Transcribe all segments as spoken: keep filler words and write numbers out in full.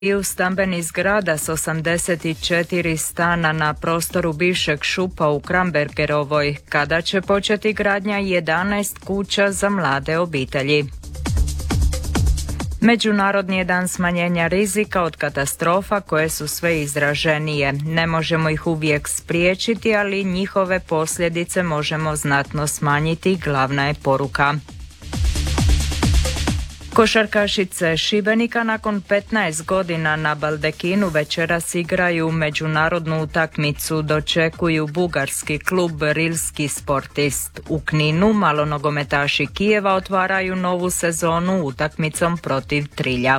U stambeni zgrada s osamdeset četiri stana na prostoru bivšeg šupa u Krambergerovoj, kada će početi gradnja jedanaest kuća za mlade obitelji. Međunarodni je dan smanjenja rizika od katastrofa koje su sve izraženije. Ne možemo ih uvijek spriječiti, ali njihove posljedice možemo znatno smanjiti, glavna je poruka. Košarkašice Šibenika nakon petnaest godina na baldekinu večeras igraju međunarodnu utakmicu, dočekuju bugarski klub Rilski Sportist. U Kninu malonogometaši Kijeva otvaraju novu sezonu utakmicom protiv Trilja.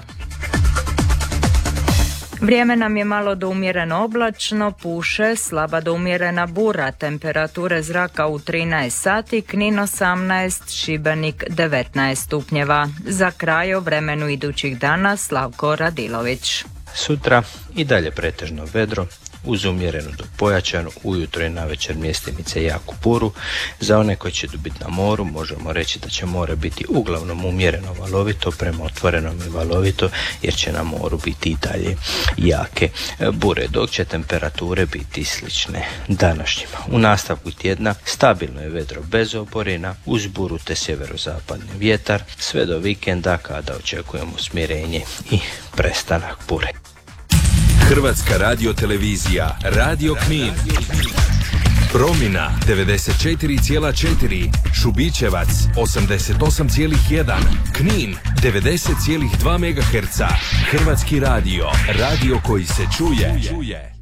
Vrijeme nam je malo do umjereno oblačno, puše, slaba do umjerena bura, temperature zraka u trinaest sati, Knin osamnaest, Šibenik devetnaest stupnjeva. Za kraj o vremenu idućih dana Slavko Radilović. Sutra i dalje pretežno vedro, uz umjerenu do pojačanu, ujutro i navečer mjestimice jaku buru. Za one koji će biti na moru možemo reći da će more biti uglavnom umjereno valovito, prema otvorenom i valovito, jer će na moru biti i dalje jake bure, dok će temperature biti slične današnjima. U nastavku tjedna stabilno je vedro bez oborina, uz buru te sjeverozapadni vjetar, sve do vikenda kada očekujemo smirenje i prestanak bure. Hrvatska radiotelevizija Radio Knin. Promina devedeset četiri zarez četiri, Šubićevac osamdeset osam zarez jedan, Knin devedeset zarez dva megaherca. Hrvatski radio, radio koji se čuje.